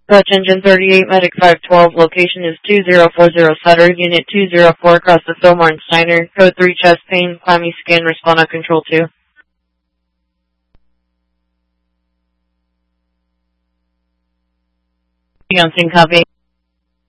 Dutch Engine 38, Medic 512, location is 2040 Sutter, Unit 204 across the Fillmore and Steiner, code 3 chest pain, clammy skin, respond on control 2. On scene copy.